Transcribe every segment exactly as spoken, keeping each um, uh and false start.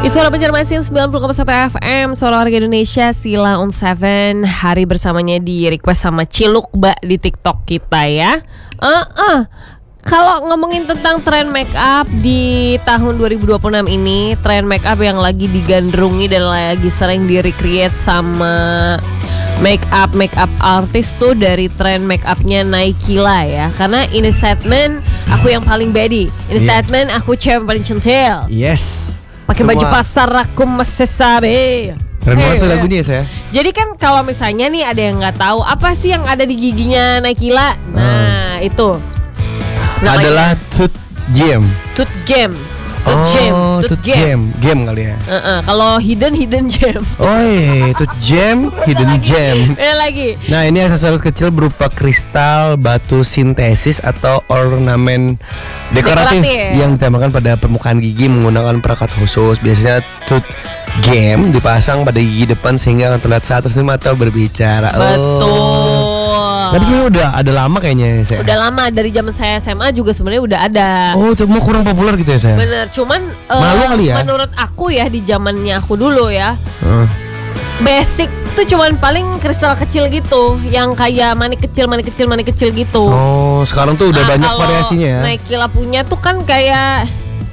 Suara Banjarmasin sembilan puluh koma satu F M, Suara Warga Indonesia, Sila on Seven. Hari bersamanya di request sama Ciluk Mbak di TikTok kita ya. Uh, uh. Kalau ngomongin tentang tren make up di tahun dua ribu dua puluh enam ini, tren make up yang lagi digandrungi dan lagi sering di-recreate sama make up make up artis tuh dari tren make upnya Naikila ya. Karena ini statement aku yang paling baddie, ini yeah. statement aku cewek yang paling centil. Yes. Pakai baju pasar aku masih sabe. Keren banget tuh lagunya ya saya. Jadi kan kalau misalnya nih ada yang nggak tahu apa sih yang ada di giginya Naikila, nah hmm. itu namanya adalah tooth gem. Tooth gem. Tooth oh, gem. Tooth, tooth gem. gem. Gem kali ya. Uh-uh. Kalau hidden hidden gem. Oh iya, tooth gem, hidden lagi. gem. Beda lagi. Nah ini aksesoris kecil berupa kristal, batu sintesis atau ornamen dekoratif, dekoratif yang ditambahkan pada permukaan gigi menggunakan perekat khusus. Biasanya tooth gem dipasang pada gigi depan sehingga akan terlihat saat tersenyum atau berbicara. Betul. Oh. Tapi sebenarnya udah ada lama kayaknya saya. Udah lama, dari zaman saya S M A juga sebenarnya udah ada. Oh, cuma kurang populer gitu ya saya. Bener, cuman Malu uh, kali ya? menurut aku ya di zamannya aku dulu ya. Uh. Basic tuh cuman paling kristal kecil gitu, yang kayak manik kecil, manik kecil, manik kecil gitu. Oh, sekarang tuh udah nah, banyak variasinya ya. Naikila punya tuh kan kayak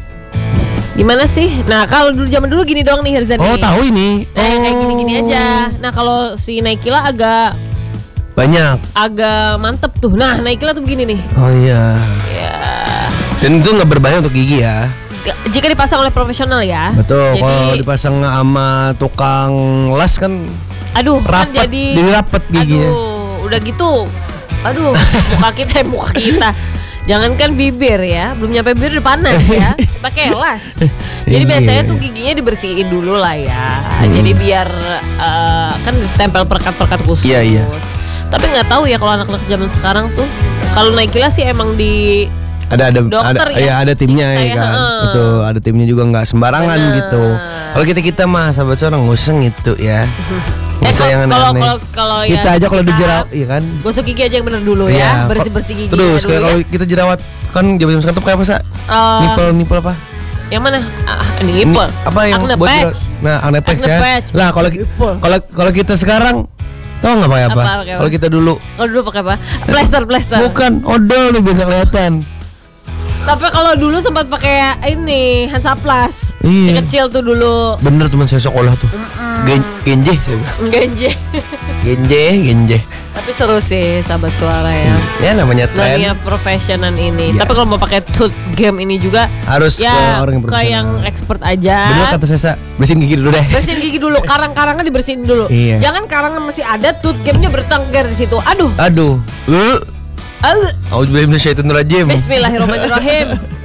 gimana sih? Nah kalau dulu zaman dulu gini doang nih Herzan. Oh tahu ini. Nah oh. kayak gini-gini aja. Nah kalau si Naikila agak banyak, agak mantep tuh. Nah Naikila tuh begini nih. Oh iya. Ya. Dan itu nggak berbahaya untuk gigi ya. Jika dipasang oleh profesional ya. Betul. Jadi, kalau dipasang sama tukang las kan. Aduh, rapet, kan jadi jadi rapet giginya. Aduh, udah gitu. Aduh, muka kita muka kita. Jangankan bibir ya, belum nyampe bibir udah panas ya. Pakai las. Jadi biasanya tuh giginya dibersihin dulu lah ya. Hmm. Jadi biar uh, kan ditempel perekat-perekat khusus. Iya, iya. Tapi nggak tahu ya kalau anak-anak zaman sekarang tuh. Kalau Naikila sih emang di ada ada dokter ada ya, ya ada timnya ya kan. Uh. Betul, ada timnya juga nggak sembarangan bener. Gitu. Kalau kita kita mah sahabat seorang nguseng gitu ya. Eh kalau kalau kalau ya kita aja kalau dijerawat iya kan. Gosok gigi aja yang bener dulu ya, bersih-bersih gigi. Terus kayak kalau kita jerawat kan zaman sekarang tuh kayak apa sih? Uh, nipple nipple apa? Yang mana? Ah, nipple. Ni, apa yang acne buat patch. Nah, acne patch ya. Patch. Lah kalau kalau kalau kita sekarang tahu nggak pakai apa? apa kalau kita dulu. Kalau dulu pakai apa? Plester, plester. Bukan, odol nih biar kelihatan. Tapi kalau dulu sempat pakai ini Hansaplast. Iya. Kecil tuh dulu. Bener teman saya sekolah tuh. Gen genje saya bilang. Genje. genje, genje. Tapi seru sih sahabat suara ya. Ya namanya tren. Namanya profesionan ini. Ya. Tapi kalau mau pakai tooth game ini juga harus ya, ke orang yang profesional. Ke yang expert aja. Bener kata Sesa, bersihin gigi dulu deh. Bersihin gigi dulu, karang-karangnya dibersihin dulu. Iya. Jangan karangnya masih ada, tooth game-nya bertengger di situ. Aduh. Aduh. Uh. Aduh. Auzubillahi minasyaitonir rajim. Bismillahirrahmanirrahim.